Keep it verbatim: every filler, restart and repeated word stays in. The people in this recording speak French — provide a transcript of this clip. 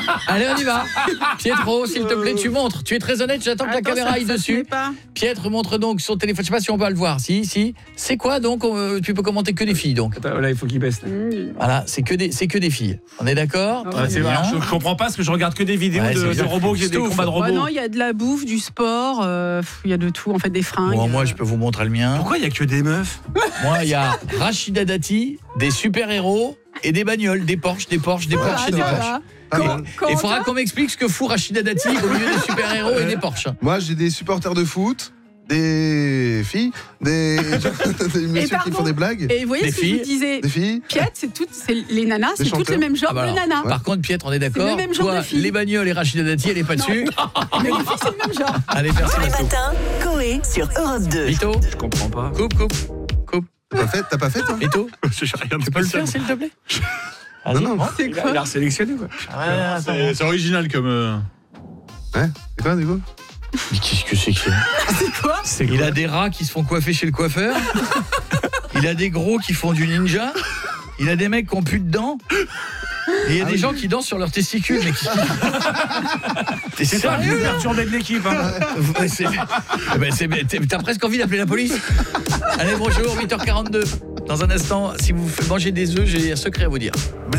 Allez, on y va. Pietro, s'il te plaît, tu montres. Tu es très honnête, j'attends que la Attends, caméra ça- aille ça se dessus. met pas. Piètre montre donc son téléphone. Je sais pas si on va le voir. Si, si. C'est quoi donc euh, tu peux commenter que des filles donc. Attends, là, il faut qu'il baisse. Mmh. Voilà, c'est que des c'est que des filles. On est d'accord? Ah Ouais, c'est vrai. Bien. Je, je comprends pas parce que je regarde que des vidéos Ouais, de, c'est de bien. robots, qui des Stouff. combats de robots. Bah non, il y a de la bouffe, du sport, euh, pff, il y a de tout, en fait, des fringues. Bon, moi euh. je peux vous montrer le mien. Pourquoi il y a que des meufs? Moi, il y a Rachida Dati, des super-héros et des bagnoles, des Porsche, des Porsche, des Voilà, Porsche et des voilà. Porsche. Pas Quand- mal. quand Il on faudra t'a- qu'on m'explique ce que fout Rachida Dati au milieu des super-héros et des Porsche. Moi, j'ai des supporters de foot, des filles, des, des messieurs qui pardon. font des blagues, Et vous voyez Des ce que je filles. vous disais, des filles. Piette, c'est toutes, c'est les nanas, Des c'est toutes chanteurs. le même genre Ah bah de alors, nanas. Par contre, Pietre, on est d'accord. C'est le même genre Toi, de filles. les bagnoles et Rachida Dati, elle est pas Non. dessus. Mais les filles, c'est le même genre. Allez, merci. Tous les Mastou. matins, Coé sur Europe deux. Vito, Je comprends pas. coupe, coupe, coupe. T'as pas fait, t'as pas fait toi? Vito, J'ai rien de tu peux le spécial. faire s'il te plaît? Non, non. C'est Il a, quoi il a sélectionné quoi. C'est c'est original comme. euh, Ouais. C'est quoi du coup? Mais qu'est-ce que c'est que ça? C'est quoi Il a des rats qui se font coiffer chez le coiffeur. Il a des gros qui font du ninja. Il a des mecs qui ont plus de dents. Et il y a des gens qui dansent sur leurs testicules. Mais qui... T'es C'est pas le sérieux plus là? perturbé de l'équipe. Hein. Ouais, c'est- Eh ben, c'est- t'es- T'as presque envie d'appeler la police. Allez, bonjour, huit heures quarante-deux. Dans un instant, si vous mangez des œufs, j'ai un secret à vous dire.